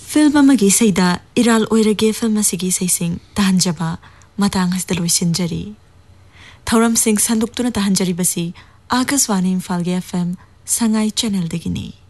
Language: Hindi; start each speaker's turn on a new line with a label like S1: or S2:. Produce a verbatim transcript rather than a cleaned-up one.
S1: फिल्म अमगी सैदा इराल ओइरगे फिल्म असिगी सैसिंग तहंजबा मतंग हसदा लोइसिनजरी थौरम सिंह संदुक्तुना तहंजरी बसी आकाशवाणी इम्फाल गे एफएम संगाई चैनल दगिनी।